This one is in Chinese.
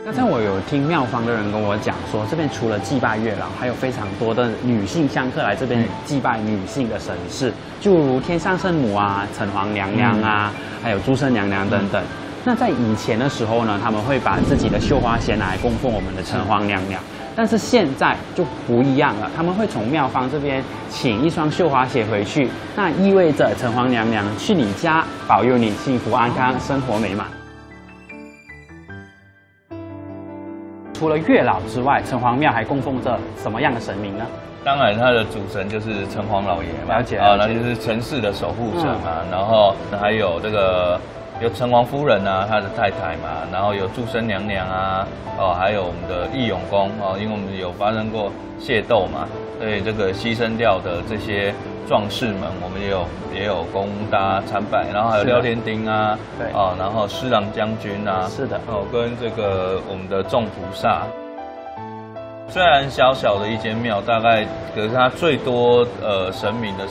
刚才我有听庙方的人跟我讲说，这边除了祭拜月老，还有非常多的女性香客来这边祭拜女性的神事，就如天上圣母啊、城隍娘娘啊，还有诸圣娘娘等等。那在以前的时候呢，他们会把自己的绣花鞋拿来供奉我们的城隍娘娘，但是现在就不一样了，他们会从庙方这边请一双绣花鞋回去，那意味着城隍娘娘去你家保佑你幸福安康、生活美满。除了月老之外，城隍庙还供奉着什么样的神明呢？ 当然，它的主神就是城隍老爷嘛， 了解啊，那就是城市的守护者嘛。然后还有这个有城隍夫人啊，他的太太嘛，然后有祝生娘娘啊，哦，还有我们的义勇公哦，因为我们有发生过械斗嘛，所以这个牺牲掉的这些壮士们，我们也有供大家参拜，然后还有廖天丁啊，对，哦，然后施琅将军啊， 是的， 哦，跟这个我们的众菩萨。虽然小小的一间庙，大概可是它最多神明的